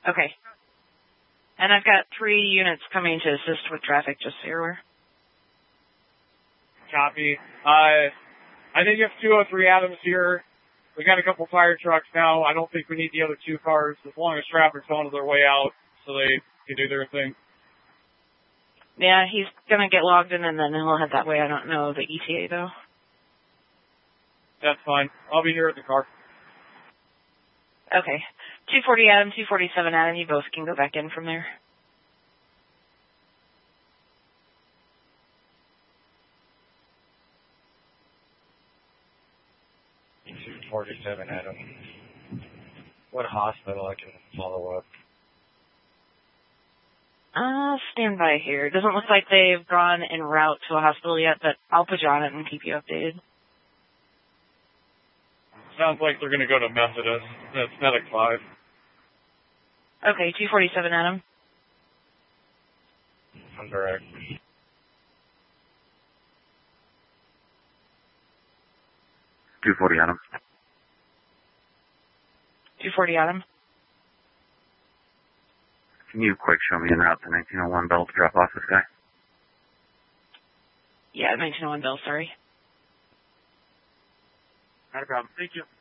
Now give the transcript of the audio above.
Okay. And I've got 3 units coming to assist with traffic, just so you're aware. Copy. I think it's 203 Adams here. We got a couple fire trucks now. I don't think we need the other 2 cars as long as traffic's on their way out so they can do their thing. Yeah, he's going to get logged in and then he'll head that way. I don't know the ETA, though. That's fine. I'll be here at the car. Okay. 240 Adam, 247 Adam, you both can go back in from there. .247 Adam. What hospital I can follow up? Stand by here. It doesn't look like they've gone en route to a hospital yet, but I'll put you on it and keep you updated. Sounds like they're going to go to Methodist. That's Medic 5. Okay, 247 Adam. I'm direct. 240 Adam. 240 Adam. Can you quick show me en route to 1901 Bell to drop off this guy? Yeah, 1901 Bell, sorry. Not a problem. Thank you.